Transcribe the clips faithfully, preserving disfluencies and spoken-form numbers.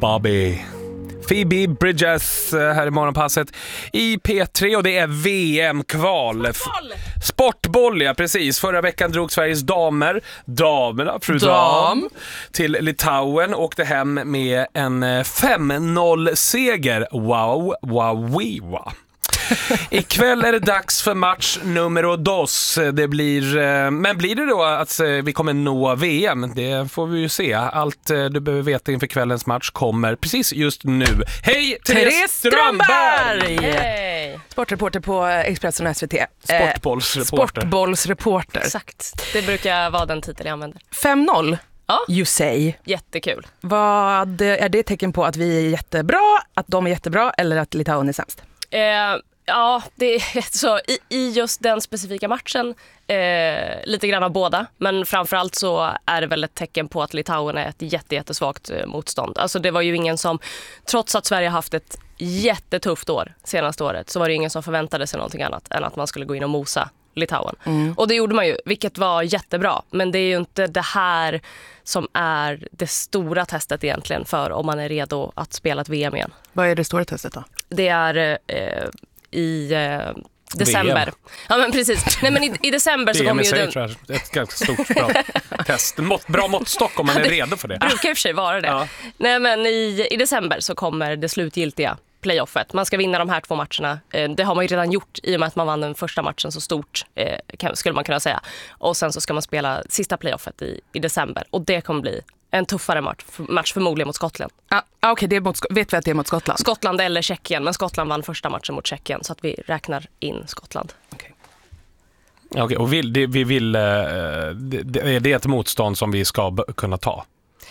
Bobby. Phoebe Bridges här i morgonpasset i P tre och det är V M-kval. Sportboll! Sportboll, ja precis. Förra veckan drog Sveriges damer, damerna, fru dam, Dam. till Litauen och åkte hem med en fem noll-seger. Wow, wow, wee, wow. Ikväll är det dags för match nummer dos. Det blir, men blir det då att vi kommer nå V M? Det får vi ju se. Allt du behöver veta inför kvällens match kommer precis just nu. Hej, Therese Strömberg! Hej! Sportreporter på Expressen och S V T. Sportbollsreporter. Sportbollsreporter. Exakt, det brukar vara den titel jag använder. fem noll, Ja. you say. Jättekul. Vad är det tecken på att vi är jättebra, att de är jättebra eller att Litauen är sämst? Eh, ja, det är så i, i just den specifika matchen eh, lite grann av båda. Men framförallt så är det väl ett tecken på att Litauen är ett jätte, jättesvagt eh, motstånd. Alltså det var ju ingen som, trots att Sverige haft ett jättetufft år senaste året, så var det ingen som förväntade sig någonting annat än att man skulle gå in och mosa Litauen. Mm. Och det gjorde man ju, vilket var jättebra. Men det är ju inte det här som är det stora testet egentligen för om man är redo att spela ett V M igen. Vad är det stora testet då? Det är eh, i eh, december. V M. Ja men precis. Nej men i, i december så kommer ju den... tror jag, ett ganska stort bra test. Mått, bra måttstock om man är redo för det. Det brukar i och för sig vara det. Ja. Nej men i, i december så kommer det slutgiltiga playoffet. Man ska vinna de här två matcherna. Det har man ju redan gjort i och med att man vann den första matchen så stort, skulle man kunna säga. Och sen så ska man spela sista playoffet i, i december. Och det kommer bli en tuffare match, match förmodligen mot Skottland. Ah, Okej, okay, det är mot, vet vi att det är mot Skottland? Skottland eller Tjeckien, men Skottland vann första matchen mot Tjeckien så att vi räknar in Skottland. Okej. Okay. Okay, och vill, det, vi vill, det, är det ett motstånd som vi ska b- kunna ta?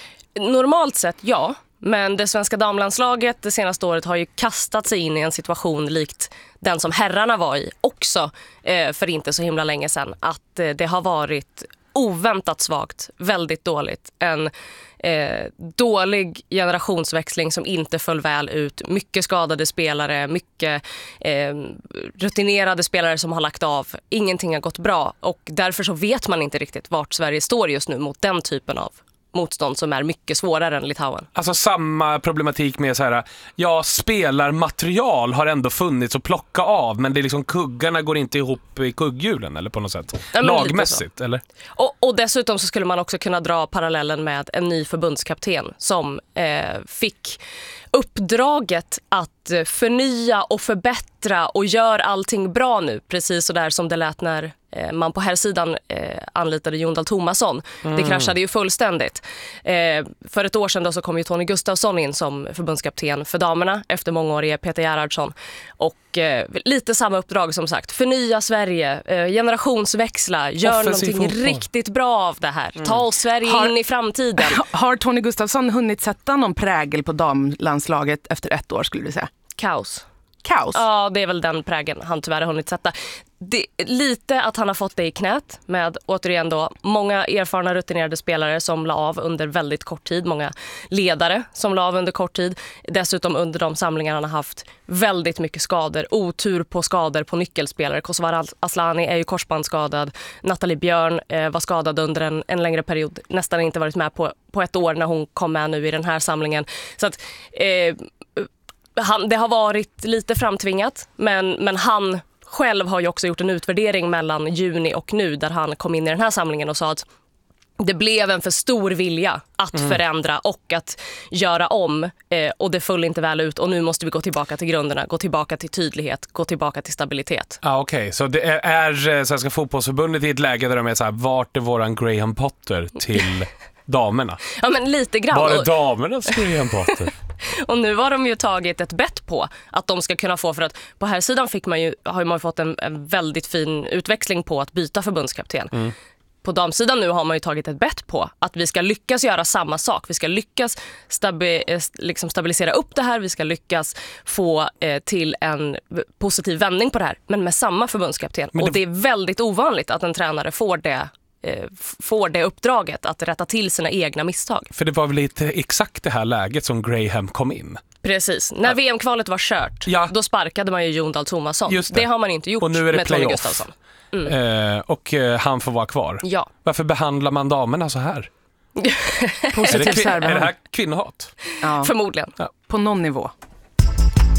Normalt sett, ja. Men det svenska damlandslaget det senaste året har ju kastat sig in i en situation likt den som herrarna var i också eh, för inte så himla länge sedan. Att eh, det har varit oväntat svagt, väldigt dåligt. En eh, dålig generationsväxling som inte föll väl ut. Mycket skadade spelare, mycket eh, rutinerade spelare som har lagt av. Ingenting har gått bra och därför så vet man inte riktigt vart Sverige står just nu mot den typen av motstånd som är mycket svårare än Litauen. Alltså samma problematik med så här, ja, spelarmaterial har ändå funnits att plocka av, men det är liksom kuggarna går inte ihop i kugghjulen eller på något sätt. Ja, lagmässigt, eller? Och, och dessutom så skulle man också kunna dra parallellen med en ny förbundskapten som eh, fick uppdraget att förnya och förbättra och gör allting bra nu. Precis så där som det lät när eh, man på här sidan eh, anlitade Jon Dahl Tomasson. Mm. Det kraschade ju fullständigt. Eh, för ett år sedan då så kom ju Tony Gustafsson in som förbundskapten för damerna efter mångårige Peter Gerhardsson. Och eh, lite samma uppdrag som sagt. Förnya Sverige, eh, generationsväxla, gör offensiv någonting fotboll. Riktigt bra av det här. Mm. Ta oss Sverige har, in i framtiden. Har Tony Gustafsson hunnit sätta någon prägel på damlandslaget efter ett år skulle du säga? Kaos. Kaos? Ja, det är väl den prägen han tyvärr har hunnit sätta. Det, lite att han har fått det i knät med, återigen då, många erfarna rutinerade spelare som la av under väldigt kort tid. Många ledare som la av under kort tid. Dessutom under de samlingar han har haft väldigt mycket skador. Otur på skador på nyckelspelare. Kosovare Aslani är ju korsbandsskadad. Nathalie Björn eh, var skadad under en, en längre period. Nästan inte varit med på, på ett år när hon kom med nu i den här samlingen. Så att... Eh, Han, det har varit lite framtvingat, men, men han själv har ju också gjort en utvärdering mellan juni och nu där han kom in i den här samlingen och sa att det blev en för stor vilja att mm. förändra och att göra om eh, och det föll inte väl ut och nu måste vi gå tillbaka till grunderna, gå tillbaka till tydlighet, gå tillbaka till stabilitet. Ah, Okej, okay. Så det är, är Svenska fotbollsförbundet i ett läge där de är så här, vart är våran Graham Potter till damerna? Ja men lite grann. Var är damernas Graham Potter? Och nu har de ju tagit ett bett på att de ska kunna få, för att på här sidan fick man ju, har man ju fått en, en väldigt fin utväxling på att byta förbundskapten. Mm. På damsidan nu har man ju tagit ett bett på att vi ska lyckas göra samma sak. Vi ska lyckas stabi- liksom stabilisera upp det här. Vi ska lyckas få eh, till en positiv vändning på det här. Men med samma förbundskapten. Det... Och det är väldigt ovanligt att en tränare får det får det uppdraget att rätta till sina egna misstag. För det var väl lite exakt det här läget som Graham kom in. Precis. När ja. V M-kvalet var kört, ja. då sparkade man ju Jon Dahl Tomasson. Just det. det har man inte gjort och nu är det med Tony Gustafsson. Mm. Eh, och eh, han får vara kvar. Ja. Varför behandlar man damerna så här? Är Positiv det, kvin- är det särbehandling. här kvinnohat? Ja, Förmodligen. på någon nivå.